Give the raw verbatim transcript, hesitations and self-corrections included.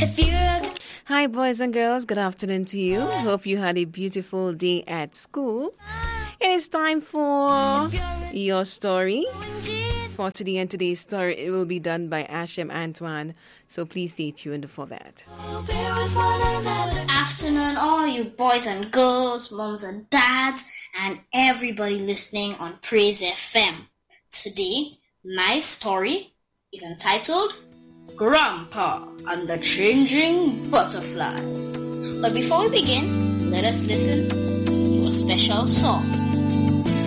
If you're Hi, boys and girls. Good afternoon to you. Hope you had a beautiful day at school. It is time for your story. For today and today's story, it will be done by Ashem Antoine. So please stay tuned for that. Afternoon, all you boys and girls, moms and dads, and everybody listening on Praise F M. Today, my story is entitled Grandpa and the Changing Butterfly. But before we begin, let us listen to a special song.